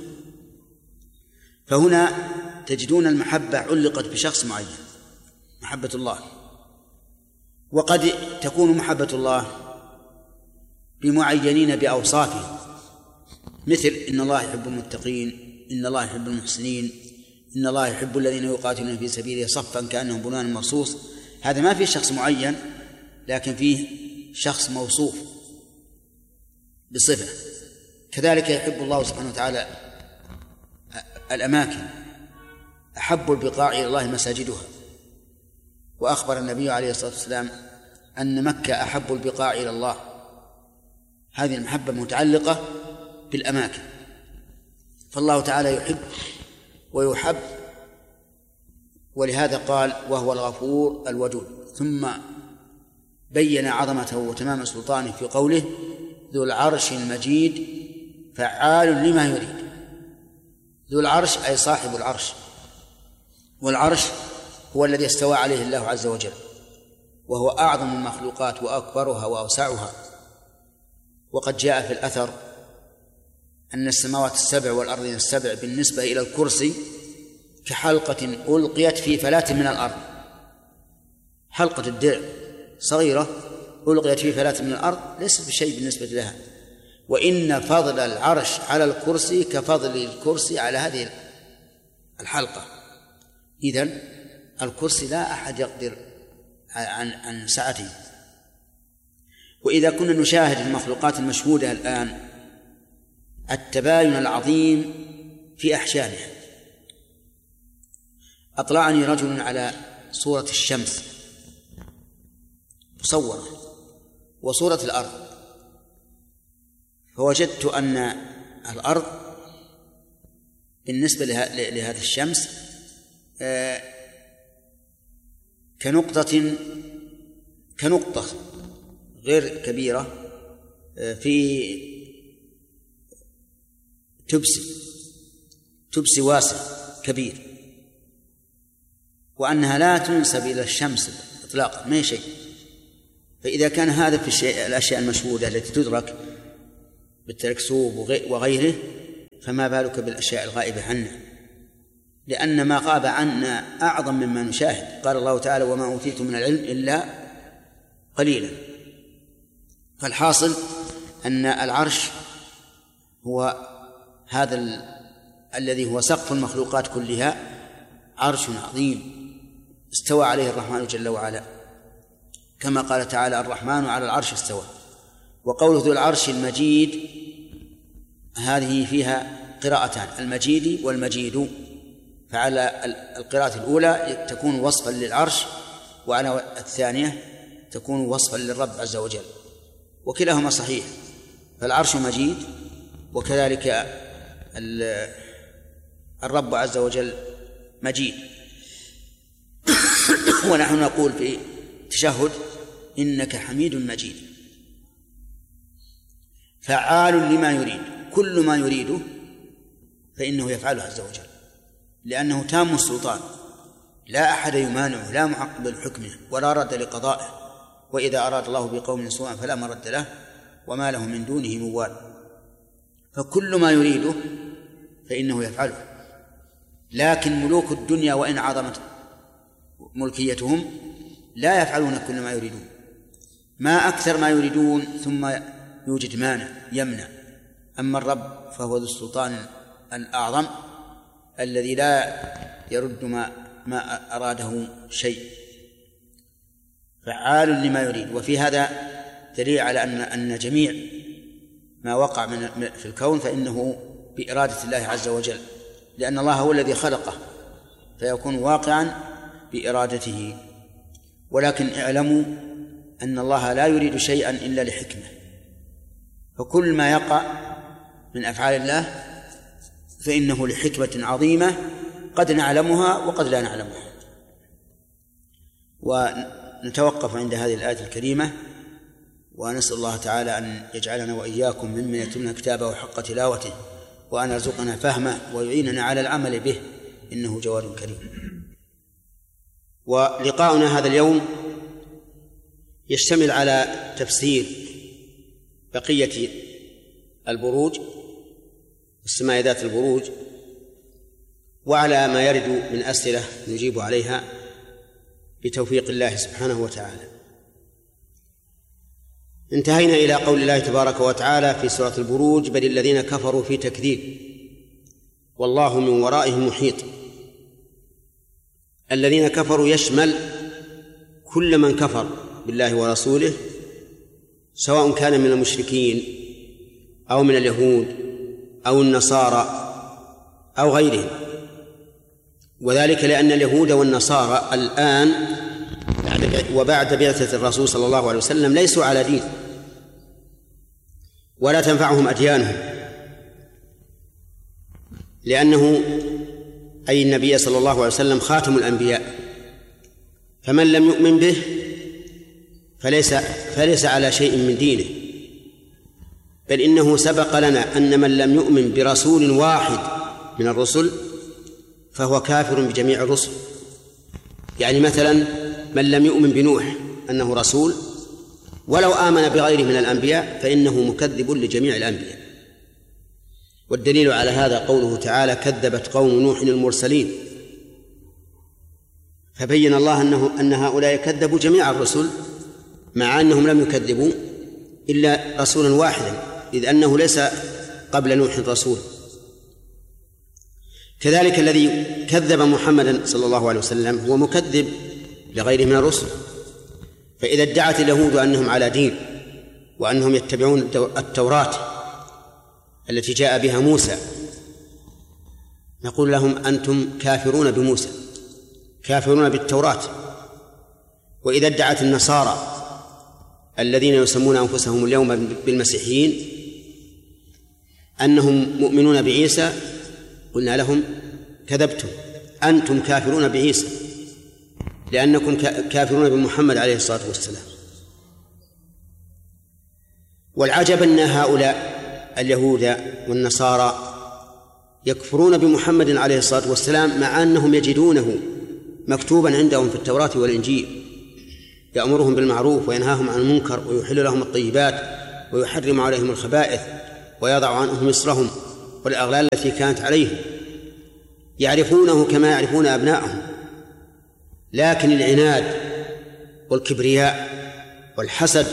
فهنا تجدون المحبة علقت بشخص معين، محبة الله. وقد تكون محبة الله بمعينين بأوصافه، مثل إن الله يحب المتقين، إن الله يحب المحسنين، إن الله يحب الذين يقاتلون في سبيله صفا كأنهم بنيان مرصوص. هذا ما فيه شخص معين، لكن فيه شخص موصوف بصفة. كذلك يحب الله سبحانه وتعالى الأماكن، أحب البقاع إلى الله مساجدها، وأخبر النبي عليه الصلاة والسلام أن مكة أحب البقاع إلى الله. هذه المحبة متعلقة بالأماكن، فالله تعالى يحب ويحب، ولهذا قال وهو الغفور الودود. ثم بين عظمته وتمام سلطانه في قوله ذو العرش المجيد فعال لما يريد. ذو العرش أي صاحب العرش، والعرش هو الذي استوى عليه الله عز وجل، وهو أعظم المخلوقات وأكبرها وأوسعها. وقد جاء في الأثر أن السماوات السبع والأرضين السبع بالنسبة إلى الكرسي كحلقة ألقيت في فلاة من الأرض، حلقة الدرع صغيرة ألقيت في فلاة من الأرض ليست بشيء بالنسبة لها. وإن فضل العرش على الكرسي كفضل الكرسي على هذه الحلقة. إذن الكرسي لا أحد يقدر عن عن سعته. وإذا كنا نشاهد المخلوقات المشهودة الآن التباين العظيم في أحجامها. أطلعني رجل على صورة الشمس مصورة وصورة الأرض، فوجدت أن الأرض بالنسبة لهذه الشمس كنقطة كنقطة غير كبيرة في تبسي تبسي واسع كبير، وأنها لا تنسب إلى الشمس إطلاقا، ما شيء. فإذا كان هذا في الشيء الأشياء المشهودة التي تدرك بالتركسوب وغيره، فما بالك بالأشياء الغائبة عنا، لأن ما غاب عنا أعظم مما نشاهد. قال الله تعالى: وما أوتيتم من العلم إلا قليلا. فالحاصل أن العرش هو هذا ال... الذي هو سقف المخلوقات كلها، عرش عظيم استوى عليه الرحمن جل وعلا، كما قال تعالى: الرحمن على العرش استوى. وقوله ذو العرش المجيد هذه فيها قراءتان، المجيد والمجيد، فعلى القراءة الأولى تكون وصفا للعرش، وعلى الثانية تكون وصفا للرب عز وجل، وكلاهما صحيح. فالعرش مجيد، وكذلك الرب عز وجل مجيد. ونحن نقول في التشهد: إنك حميد مجيد. فعال لما يريد، كل ما يريده فإنه يفعله عز وجل، لأنه تام السلطان، لا أحد يمانعه، لا معقب لحكمه ولا رد لقضائه. وإذا أراد الله بقوم سوءا فلا مرد له وما له من دونه من وال. فكل ما يريده فإنه يفعله. لكن ملوك الدنيا وإن عظمت ملكيتهم لا يفعلون كل ما يريدون، ما أكثر ما يريدون ثم يوجد مانع يمنع. أما الرب فهو ذو السلطان الأعظم الذي لا يرد ما, ما أراده شيء، فعال لما يريد. وفي هذا دليل على أن أن جميع ما وقع من في الكون فإنه بإرادة الله عز وجل، لأن الله هو الذي خلقه فيكون واقعا بإرادته. ولكن اعلموا أن الله لا يريد شيئا إلا لحكمة، فكل ما يقع من أفعال الله فإنه لحكمة عظيمة قد نعلمها وقد لا نعلمها. ونتوقف عند هذه الآية الكريمة، ونسأل الله تعالى أن يجعلنا وإياكم ممن يتلون كتابه حق تلاوته، وأن يرزقنا فهمه ويعيننا على العمل به، إنه جواد كريم. ولقاؤنا هذا اليوم يشتمل على تفسير بقية البروج والسماء ذات البروج، وعلى ما يرد من أسئلة نجيب عليها بتوفيق الله سبحانه وتعالى. انتهينا إلى قول الله تبارك وتعالى في سورة البروج: بل الذين كفروا في تكذيب والله من ورائهم محيط. الذين كفروا يشمل كل من كفر بالله ورسوله، سواء كان من المشركين أو من اليهود أو النصارى أو غيرهم. وذلك لأن اليهود والنصارى الآن وبعد بعثة الرسول صلى الله عليه وسلم ليسوا على دين، ولا تنفعهم أديانهم، لأنه أي النبي صلى الله عليه وسلم خاتم الأنبياء، فمن لم يؤمن به فليس, فليس على شيء من دينه. بل إنه سبق لنا أن من لم يؤمن برسول واحد من الرسل فهو كافر بجميع الرسل. يعني مثلا من لم يؤمن بنوح أنه رسول ولو آمن بغيره من الأنبياء فإنه مكذب لجميع الأنبياء. والدليل على هذا قوله تعالى: كذبت قوم نوح المرسلين. فبين الله أنه أن هؤلاء كذبوا جميع الرسل مع أنهم لم يكذبوا إلا رسولا واحدا، إذ أنه ليس قبل نوح رسول. كذلك الذي كذب محمدا صلى الله عليه وسلم هو مكذب لغيره من الرسل. فإذا ادعت اليهود أنهم على دين وأنهم يتبعون التوراة التي جاء بها موسى، نقول لهم: أنتم كافرون بموسى، كافرون بالتوراة. وإذا ادعت النصارى الذين يسمون أنفسهم اليوم بالمسيحيين أنهم مؤمنون بعيسى، قلنا لهم: كذبتم، أنتم كافرون بعيسى لأنكم كافرون بمحمد عليه الصلاة والسلام. والعجب أن هؤلاء اليهود والنصارى يكفرون بمحمد عليه الصلاة والسلام مع أنهم يجدونه مكتوبا عندهم في التوراة والإنجيل، يأمرهم بالمعروف وينهاهم عن المنكر ويحل لهم الطيبات ويحرم عليهم الخبائث ويضع عنهم إصرهم والأغلال التي كانت عليهم، يعرفونه كما يعرفون أبناءهم، لكن العناد والكبرياء والحسد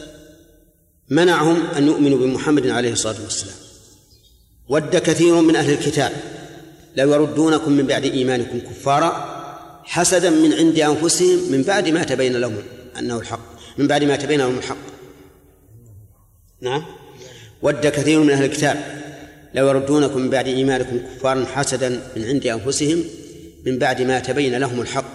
منعهم أن يؤمنوا بمحمد عليه الصلاة والسلام. ود كثير من أهل الكتاب لو يردونكم من بعد إيمانكم كفارا حسدا من عند أنفسهم من بعد ما تبين لهم أنه الحق من بعد ما تبين لهم الحق. نعم، ود كثير من أهل الكتاب لو يردونكم من بعد إيمانكم كفارا حسدا من عند أنفسهم من بعد ما تبين لهم الحق.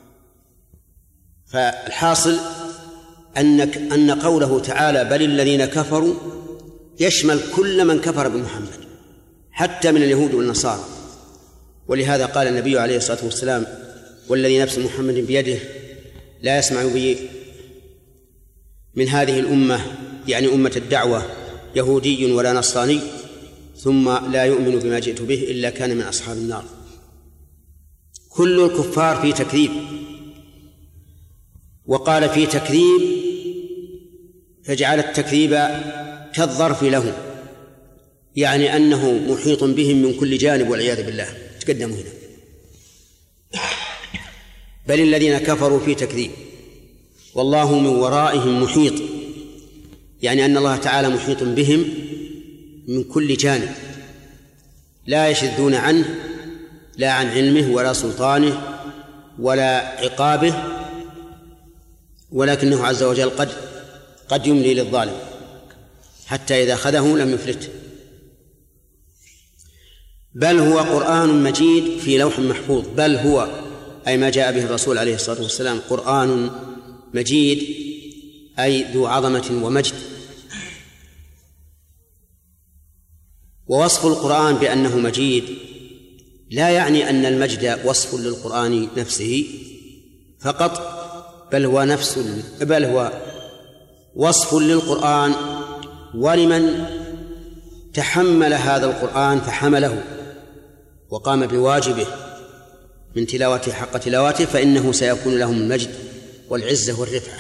فالحاصل أنك أن قوله تعالى بل الذين كفروا يشمل كل من كفر بمحمد حتى من اليهود والنصارى. ولهذا قال النبي عليه الصلاة والسلام والذي نفس محمد بيده لا يسمع بي من هذه الأمة يعني أمة الدعوة يهودي ولا نصراني ثم لا يؤمن بما جئت به إلا كان من أصحاب النار. كل الكفار في تكذيب. وقال في تكذيب فجعل التكذيب كالظرف لهم، يعني أنه محيط بهم من كل جانب والعياذ بالله. تقدموا هنا بل الذين كفروا في تكذيب والله من ورائهم محيط، يعني أن الله تعالى محيط بهم من كل جانب لا يشذون عنه لا عن علمه ولا سلطانه ولا عقابه، ولكنه عز وجل قد قد يملي للظالم حتى إذا أخذه لم يفلته. بل هو قرآن مجيد في لوح محفوظ. بل هو أي ما جاء به الرسول عليه الصلاة والسلام قرآن مجيد أي ذو عظمة ومجد. ووصف القرآن بأنه مجيد لا يعني أن المجد وصف للقرآن نفسه فقط، بل هو نفس بل هو وصف للقرآن ولمن تحمل هذا القرآن فحمله وقام بواجبه من تلاوته حق تلاوته، فإنه سيكون لهم المجد والعزة والرفعة.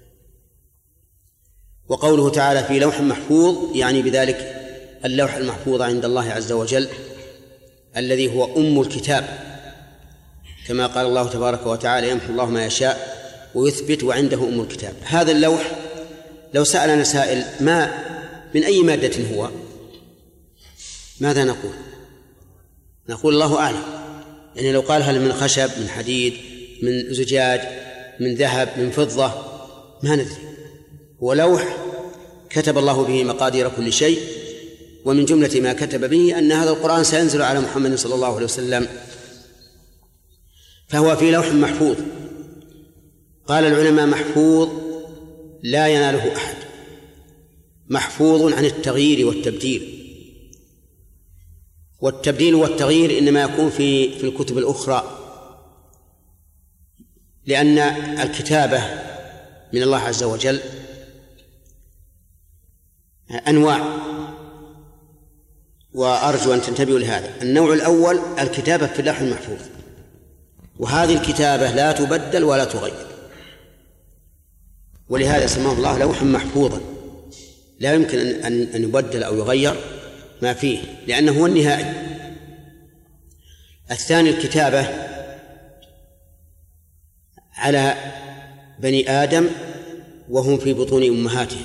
وقوله تعالى في لوح محفوظ يعني بذلك اللوح المحفوظ عند الله عز وجل الذي هو أم الكتاب، كما قال الله تبارك وتعالى يمحو الله ما يشاء ويثبت وعنده أم الكتاب. هذا اللوح لو سألنا سائل ما من أي مادة هو ماذا نقول؟ نقول الله أعلم. يعني لو قال هل من خشب من حديد من زجاج من ذهب من فضة ما ندري. هو لوح كتب الله به مقادير كل شيء، ومن جملة ما كتب به أن هذا القرآن سينزل على محمد صلى الله عليه وسلم، فهو في لوح محفوظ. قال العلماء محفوظ لا يناله أحد، محفوظ عن التغيير والتبديل. والتبديل والتغيير إنما يكون في في الكتب الأخرى، لأن الكتابة من الله عز وجل أنواع، وأرجو أن تنتبهوا لهذا. النوع الأول الكتابة في اللوح المحفوظ، وهذه الكتابة لا تبدل ولا تغير، ولهذا سماه الله لوحا محفوظا لا يمكن أن يبدل أو يغير ما فيه لأنه هو النهائي. الثاني الكتابة على بني آدم وهم في بطون أمهاتهم،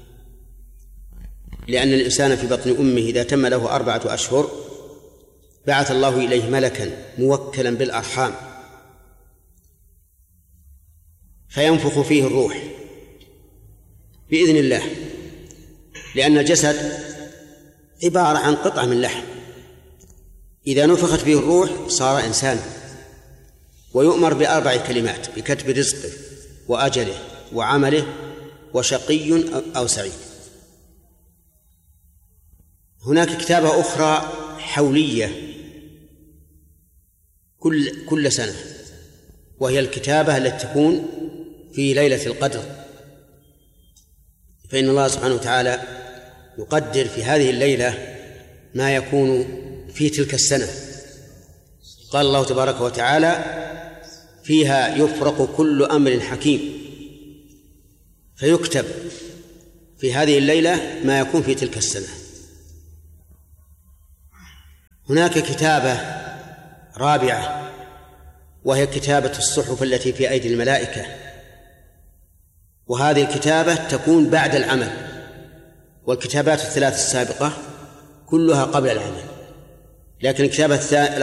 لأن الإنسان في بطن أمه إذا تم له أربعة أشهر بعث الله إليه ملكا موكلا بالأرحام فينفخ فيه الروح بإذن الله، لأن الجسد عبارة عن قطعة من لحم، إذا نفخت فيه الروح صار إنسانا، ويؤمر بأربع كلمات: بكتب رزقه وأجله وعمله وشقي أو سعيد. هناك كتابة أخرى حولية كل كل سنة، وهي الكتابة التي تكون في ليلة القدر، فإن الله سبحانه وتعالى يقدر في هذه الليلة ما يكون في تلك السنة. قال الله تبارك وتعالى: فيها يفرق كل أمر حكيم فيكتب في هذه الليلة ما يكون في تلك السنة. هناك كتابة رابعة وهي كتابة الصحف التي في أيدي الملائكة، وهذه الكتابة تكون بعد العمل، والكتابات الثلاث السابقة كلها قبل العمل، لكن الكتابة